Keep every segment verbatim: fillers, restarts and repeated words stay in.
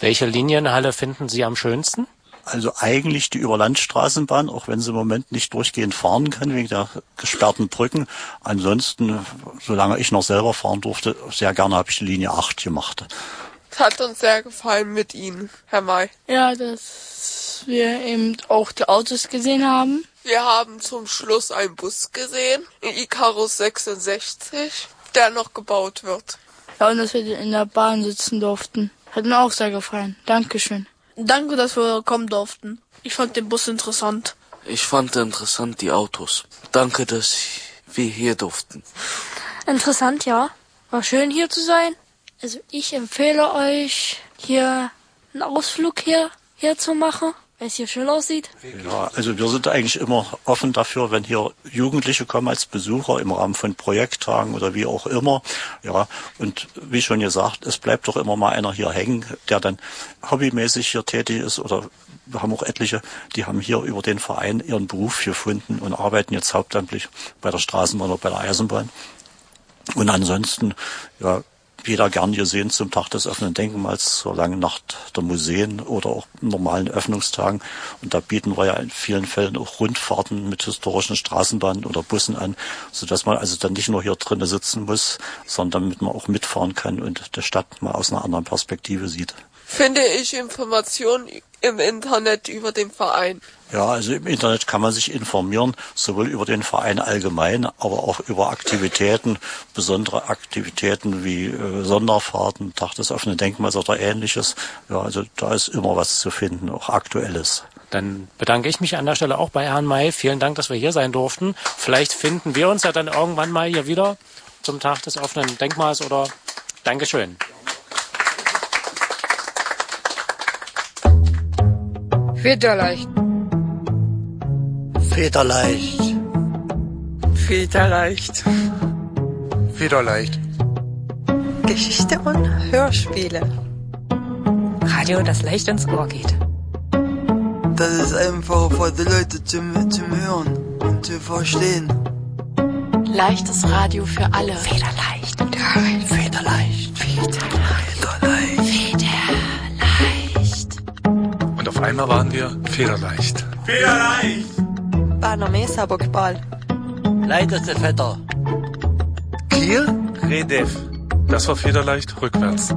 Welche Linienhalle finden Sie am schönsten? Also eigentlich die Überlandstraßenbahn, auch wenn sie im Moment nicht durchgehend fahren kann wegen der gesperrten Brücken. Ansonsten, solange ich noch selber fahren durfte, sehr gerne habe ich die Linie acht gemacht. Es hat uns sehr gefallen mit Ihnen, Herr May. Ja, dass wir eben auch die Autos gesehen haben. Wir haben zum Schluss einen Bus gesehen, ein Icarus sechsundsechzig, der noch gebaut wird. Ja, und dass wir in der Bahn sitzen durften. Hat mir auch sehr gefallen. Dankeschön. Danke, dass wir kommen durften. Ich fand den Bus interessant. Ich fand interessant die Autos. Danke, dass wir hier durften. Interessant, ja. War schön hier zu sein. Also ich empfehle euch, hier einen Ausflug hier, hier zu machen, weil es hier schön aussieht. Ja, also wir sind eigentlich immer offen dafür, wenn hier Jugendliche kommen als Besucher im Rahmen von Projekttagen oder wie auch immer. Ja, und wie schon gesagt, es bleibt doch immer mal einer hier hängen, der dann hobbymäßig hier tätig ist, oder wir haben auch etliche, die haben hier über den Verein ihren Beruf gefunden und arbeiten jetzt hauptamtlich bei der Straßenbahn oder bei der Eisenbahn. Und ansonsten, ja, jeder gern gesehen zum Tag des offenen Denkmals, zur langen Nacht der Museen oder auch normalen Öffnungstagen. Und da bieten wir ja in vielen Fällen auch Rundfahrten mit historischen Straßenbahnen oder Bussen an, sodass man also dann nicht nur hier drinnen sitzen muss, sondern damit man auch mitfahren kann und die Stadt mal aus einer anderen Perspektive sieht. Finde ich Informationen im Internet über den Verein. Ja, also im Internet kann man sich informieren, sowohl über den Verein allgemein, aber auch über Aktivitäten, besondere Aktivitäten wie äh, Sonderfahrten, Tag des offenen Denkmals oder ähnliches. Ja, also da ist immer was zu finden, auch Aktuelles. Dann bedanke ich mich an der Stelle auch bei Herrn May. Vielen Dank, dass wir hier sein durften. Vielleicht finden wir uns ja dann irgendwann mal hier wieder zum Tag des offenen Denkmals oder Dankeschön. Federleicht. Federleicht. Federleicht. Federleicht. Geschichte und Hörspiele. Radio, das leicht ins Ohr geht. Das ist einfach für die Leute zum, zum Hören und zu verstehen. Leichtes Radio für alle. Federleicht. Federleicht. Federleicht. Federleicht. Federleicht. Und auf einmal waren wir federleicht. Federleicht. Bana Mesa Bockball. Leichteste Vetter. Kiel? Redef. Das war federleicht rückwärts.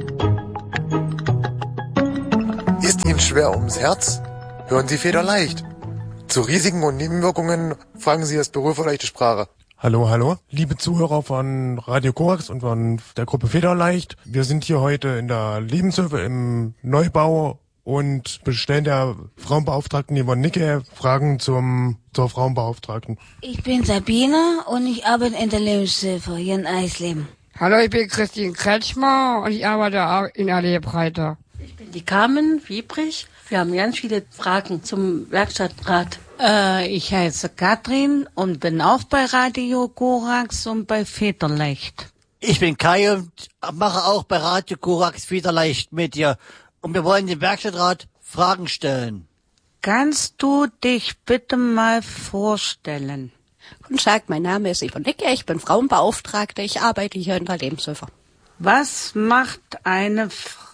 Ist Ihnen schwer ums Herz? Hören Sie Federleicht. Zu Risiken und Nebenwirkungen fragen Sie das Büro für leichte Sprache. Hallo, hallo, liebe Zuhörer von Radio Korax und von der Gruppe Federleicht. Wir sind hier heute in der Lebenshilfe im Neubau und bestellen der Frauenbeauftragten Yvonne Nicke Fragen zum zur Frauenbeauftragten. Ich bin Sabine und ich arbeite in der Lebenshilfe hier in Eisleben. Hallo, ich bin Christine Kretschmer und ich arbeite in Allee Breiter. Ich bin die Carmen Wiebrich. Wir haben ganz viele Fragen zum Werkstattrat. Äh, ich heiße Katrin und bin auch bei Radio Korax und bei Federleicht. Ich bin Kai und mache auch bei Radio Korax Federleicht mit dir. Und wir wollen dem Werkstattrat Fragen stellen. Kannst du dich bitte mal vorstellen? Guten Tag, mein Name ist Yvonne Nicke, ich bin Frauenbeauftragte, ich arbeite hier in der Lebenshilfe. Was macht eine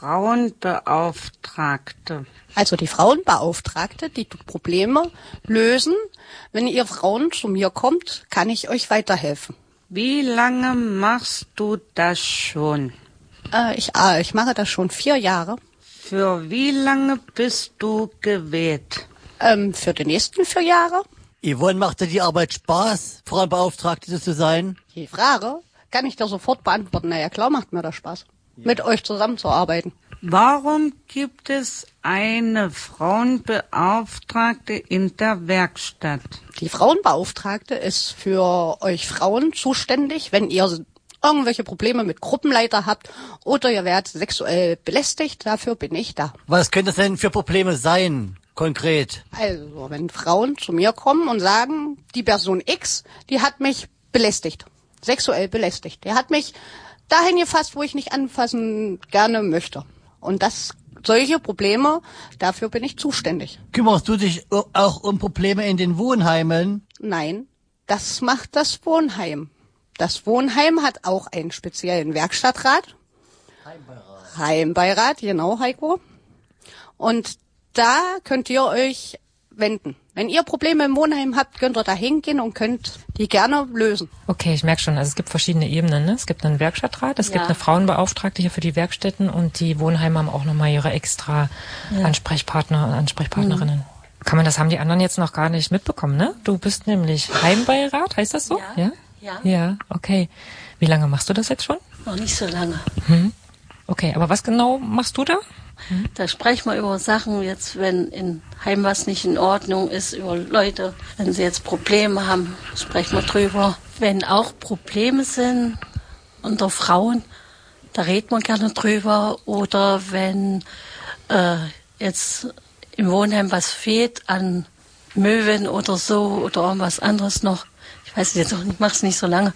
Frauenbeauftragte? Also die Frauenbeauftragte, die tut Probleme lösen. Wenn ihr Frauen zu mir kommt, kann ich euch weiterhelfen. Wie lange machst du das schon? Äh, ich, äh, ich mache das schon vier Jahre. Für wie lange bist du gewählt? Ähm, für die nächsten vier Jahre. Yvonne, macht dir die Arbeit Spaß, Frauenbeauftragte zu sein? Die Frage kann ich dir sofort beantworten. Naja, klar macht mir das Spaß, ja. Mit euch zusammenzuarbeiten. Warum gibt es eine Frauenbeauftragte in der Werkstatt? Die Frauenbeauftragte ist für euch Frauen zuständig, wenn ihr irgendwelche Probleme mit Gruppenleiter habt oder ihr werdet sexuell belästigt. Dafür bin ich da. Was könnte das denn für Probleme sein, konkret? Also, wenn Frauen zu mir kommen und sagen, die Person X, die hat mich belästigt, sexuell belästigt. Der hat mich dahin gefasst, wo ich nicht anfassen gerne möchte. Und das, solche Probleme, dafür bin ich zuständig. Kümmerst du dich auch um Probleme in den Wohnheimen? Nein, das macht das Wohnheim. Das Wohnheim hat auch einen speziellen Werkstattrat. Heimbeirat. Heimbeirat, genau, Heiko. Und da könnt ihr euch wenden. Wenn ihr Probleme im Wohnheim habt, könnt ihr da hingehen und könnt die gerne lösen. Okay, ich merke schon, also es gibt verschiedene Ebenen. Ne? Es gibt einen Werkstattrat, es ja. gibt eine Frauenbeauftragte hier für die Werkstätten und die Wohnheime haben auch nochmal ihre extra ja. Ansprechpartner und Ansprechpartnerinnen. Mhm. Kann man, das haben die anderen jetzt noch gar nicht mitbekommen, ne? Du bist nämlich Heimbeirat, heißt das so? Ja. Ja, ja, ja, okay. Wie lange machst du das jetzt schon? Noch nicht so lange. Hm. Okay, aber was genau machst du da? Hm. Da sprechen wir über Sachen, jetzt wenn in Heim was nicht in Ordnung ist, über Leute, wenn sie jetzt Probleme haben, sprechen wir drüber. Wenn auch Probleme sind unter Frauen, da redet man gerne drüber. Oder wenn äh, jetzt im Wohnheim was fehlt an Möwen oder so oder irgendwas anderes noch. Ich weiß jetzt auch nicht, mach's nicht so lange.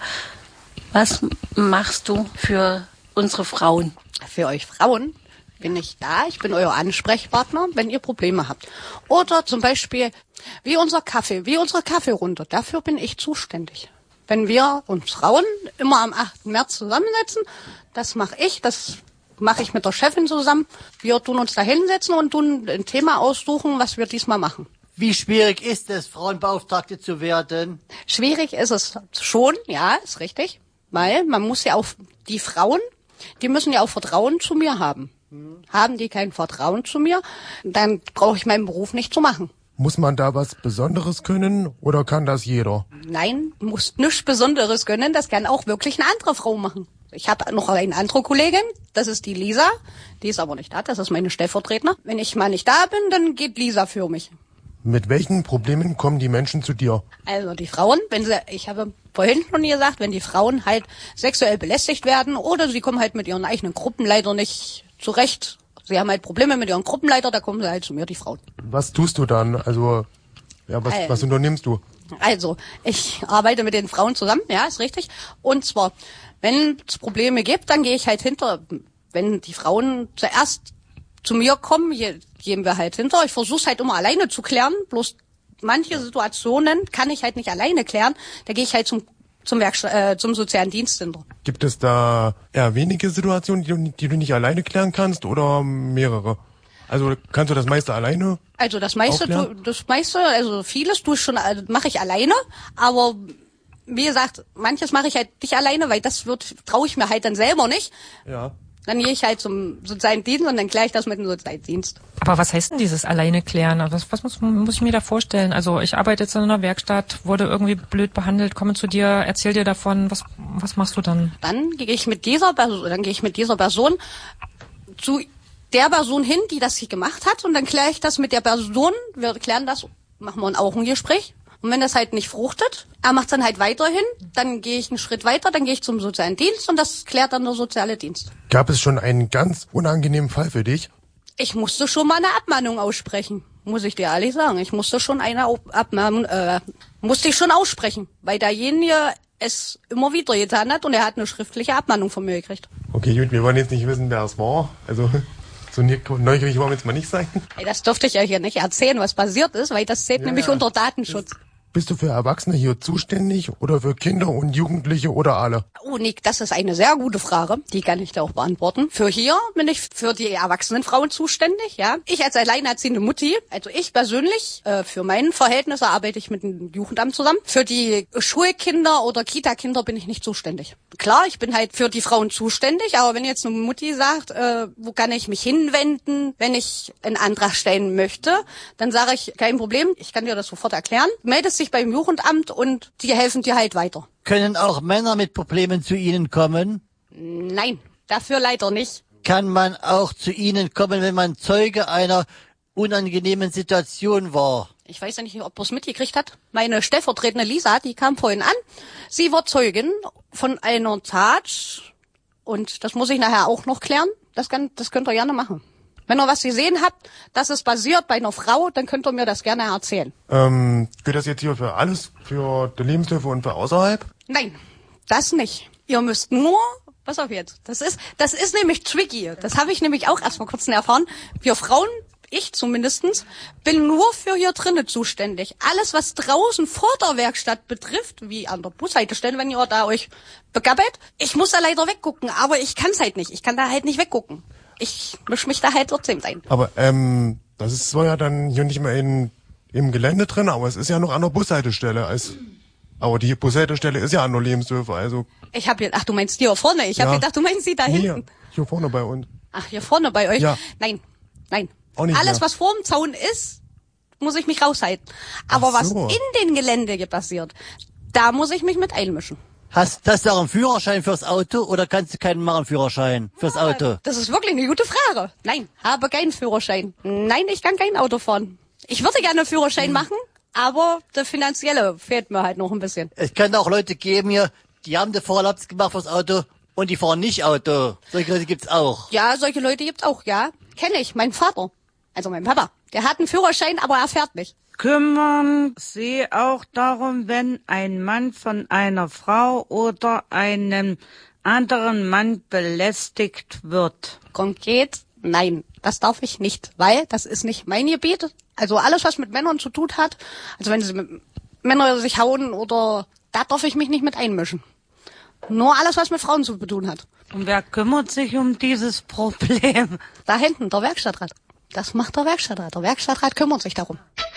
Was machst du für unsere Frauen? Für euch Frauen bin ich da. Ich bin euer Ansprechpartner, wenn ihr Probleme habt. Oder zum Beispiel wie unser Kaffee, wie unsere Kaffeerunde. Dafür bin ich zuständig. Wenn wir uns Frauen immer am achten März zusammensetzen, das mache ich, das mache ich mit der Chefin zusammen. Wir tun uns da hinsetzen und tun ein Thema aussuchen, was wir diesmal machen. Wie schwierig ist es, Frauenbeauftragte zu werden? Schwierig ist es schon, ja, ist richtig. Weil man muss ja auch, die Frauen, die müssen ja auch Vertrauen zu mir haben. Hm. Haben die kein Vertrauen zu mir, dann brauche ich meinen Beruf nicht zu machen. Muss man da was Besonderes können oder kann das jeder? Nein, muss nichts Besonderes können, das kann auch wirklich eine andere Frau machen. Ich habe noch eine andere Kollegin, das ist die Lisa, die ist aber nicht da, das ist meine Stellvertreterin. Wenn ich mal nicht da bin, dann geht Lisa für mich. Mit welchen Problemen kommen die Menschen zu dir? Also die Frauen, wenn sie, ich habe vorhin schon gesagt, wenn die Frauen halt sexuell belästigt werden oder sie kommen halt mit ihren eigenen Gruppenleiter nicht zurecht. Sie haben halt Probleme mit ihren Gruppenleiter, da kommen sie halt zu mir, die Frauen. Was tust du dann? Also, ja, was, also, was unternimmst du? Also, ich arbeite mit den Frauen zusammen, ja, ist richtig. Und zwar, wenn es Probleme gibt, dann gehe ich halt hinter, wenn die Frauen zuerst zu mir kommen, gehen wir halt hinter. Ich versuche es halt immer alleine zu klären, bloß manche Situationen kann ich halt nicht alleine klären. Da gehe ich halt zum zum, Werkst- äh, zum sozialen Dienst hinter. Gibt es da eher wenige Situationen, die du, die du nicht alleine klären kannst oder mehrere? Also kannst du das meiste alleine? Also das meiste, tu, das meiste, also vieles tue ich schon, also mache ich alleine, aber wie gesagt, manches mache ich halt nicht alleine, weil das wird traue ich mir halt dann selber nicht. Ja. Dann gehe ich halt zum sozialen Dienst und dann kläre ich das mit dem sozialen Dienst. Aber was heißt denn dieses alleine klären? Was, was muss, muss ich mir da vorstellen? Also ich arbeite jetzt in einer Werkstatt, wurde irgendwie blöd behandelt, komme zu dir, erzähl dir davon, was, was machst du dann? Dann gehe ich mit dieser Person, dann gehe ich mit dieser Person zu der Person hin, die das hier gemacht hat, und dann kläre ich das mit der Person. Wir klären das, machen wir ein Augengespräch. Und wenn das halt nicht fruchtet, er macht es dann halt weiterhin, dann gehe ich einen Schritt weiter, dann gehe ich zum sozialen Dienst und das klärt dann der soziale Dienst. Gab es schon einen ganz unangenehmen Fall für dich? Ich musste schon mal eine Abmahnung aussprechen, muss ich dir ehrlich sagen. Ich musste schon eine Abmahnung, äh, musste ich schon aussprechen, weil derjenige es immer wieder getan hat und er hat eine schriftliche Abmahnung von mir gekriegt. Okay, gut, wir wollen jetzt nicht wissen, wer es war. Also so neugierig wollen wir jetzt mal nicht sein. Hey, das durfte ich euch ja nicht erzählen, was passiert ist, weil das zählt ja, nämlich unter Datenschutz. Bist du für Erwachsene hier zuständig oder für Kinder und Jugendliche oder alle? Oh, Nick, das ist eine sehr gute Frage. Die kann ich dir auch beantworten. Für hier bin ich für die erwachsenen Frauen zuständig, ja. Ich als alleinerziehende Mutti, also ich persönlich, äh, für meine Verhältnisse arbeite ich mit dem Jugendamt zusammen. Für die Schulkinder oder Kita-Kinder bin ich nicht zuständig. Klar, ich bin halt für die Frauen zuständig, aber wenn jetzt eine Mutti sagt, äh, wo kann ich mich hinwenden, wenn ich einen Antrag stellen möchte, dann sage ich, kein Problem, ich kann dir das sofort erklären. Meldest dich beim Jugendamt und die helfen dir halt weiter. Können auch Männer mit Problemen zu Ihnen kommen? Nein, dafür leider nicht. Kann man auch zu Ihnen kommen, wenn man Zeuge einer unangenehmen Situation war? Ich weiß ja nicht, ob er es mitgekriegt hat. Meine stellvertretende Lisa, die kam vorhin an. Sie war Zeugin von einer Tat und das muss ich nachher auch noch klären. Das, kann, das könnt ihr gerne machen. Wenn ihr was gesehen habt, dass es basiert bei einer Frau, dann könnt ihr mir das gerne erzählen. Ähm, gilt das jetzt hier für alles? Für die Lebenshilfe und für außerhalb? Nein, das nicht. Ihr müsst nur, pass auf jetzt, das ist, das ist nämlich tricky. Das habe ich nämlich auch erst vor kurzem erfahren. Wir Frauen, ich zumindestens, bin nur für hier drinnen zuständig. Alles, was draußen vor der Werkstatt betrifft, wie an der Bushaltestelle, wenn ihr da euch begabbelt, ich muss da leider weggucken, aber ich kann's halt nicht. Ich kann da halt nicht weggucken. ich mische mich da halt trotzdem ein. Aber ähm, das ist zwar ja dann hier nicht mehr in, im Gelände drin, aber es ist ja noch an der Bushaltestelle. Als, aber die Bushaltestelle ist ja an der Lebenshöfe, also... Ich habe ach, du meinst hier vorne. Ich habe Ja. gedacht, du meinst sie da Nee, hinten. hier vorne bei uns. Ach, hier vorne bei euch? Ja. Nein, nein. Auch nicht Alles, mehr. was vorm Zaun ist, muss ich mich raushalten. Aber Ach so. was in den Gelände passiert, da muss ich mich mit einmischen. Hast, hast du auch einen Führerschein fürs Auto oder kannst du keinen machen, Führerschein fürs Auto? Das ist wirklich eine gute Frage. Nein, habe keinen Führerschein. Nein, ich kann kein Auto fahren. Ich würde gerne einen Führerschein machen, aber der finanzielle fehlt mir halt noch ein bisschen. Es kann auch Leute geben hier, die haben den Vorlaps gemacht fürs Auto und die fahren nicht Auto. Solche Leute gibt's auch. Ja, solche Leute gibt's auch, ja. Kenne ich. Mein Vater, also mein Papa, der hat einen Führerschein, aber er fährt nicht. Kümmern Sie auch darum, wenn ein Mann von einer Frau oder einem anderen Mann belästigt wird? Konkret, nein, das darf ich nicht, weil das ist nicht mein Gebiet. Also alles, was mit Männern zu tun hat, also wenn sie mit Männern sich hauen oder, da darf ich mich nicht mit einmischen. Nur alles, was mit Frauen zu tun hat. Und wer kümmert sich um dieses Problem? Da hinten, der Werkstattrat. Das macht der Werkstattrat. Der Werkstattrat kümmert sich darum.